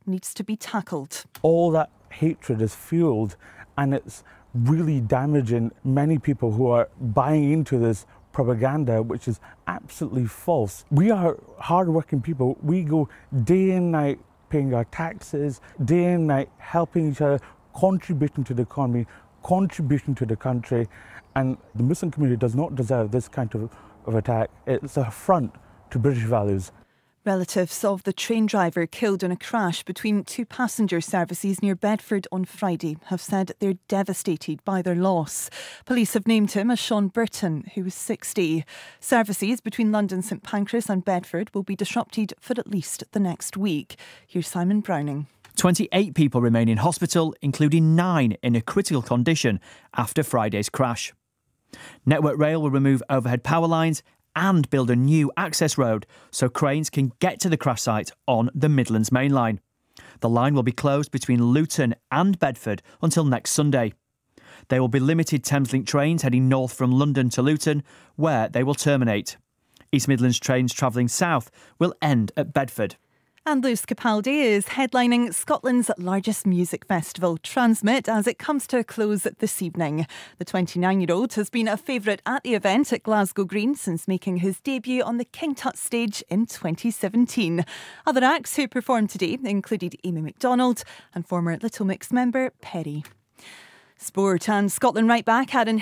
needs to be tackled. All that hatred is fueled, and it's really damaging many people who are buying into this propaganda, which is absolutely false. We are hardworking people. We go day and night paying our taxes, day and night helping each other, contributing to the economy, contributing to the country, and the Muslim community does not deserve this kind of attack. It's an affront to British values. Relatives of the train driver killed in a crash between two passenger services near Bedford on Friday have said they're devastated by their loss. Police have named him as Sean Burton, who was 60. Services between London St Pancras and Bedford will be disrupted for at least the next week. Here's Simon Browning. 28 people remain in hospital, including 9 in a critical condition after Friday's crash. Network Rail will remove overhead power lines and build a new access road so cranes can get to the crash site on the Midlands Main Line. The line will be closed between Luton and Bedford until next Sunday. There will be limited Thameslink trains heading north from London to Luton, where they will terminate. East Midlands trains travelling south will end at Bedford. And Lewis Capaldi is headlining Scotland's largest music festival, Transmit, as it comes to a close this evening. The 29-year-old has been a favourite at the event at Glasgow Green since making his debut on the King Tut stage in 2017. Other acts who performed today included Amy MacDonald and former Little Mix member Perry. Sport, and Scotland right back Aaron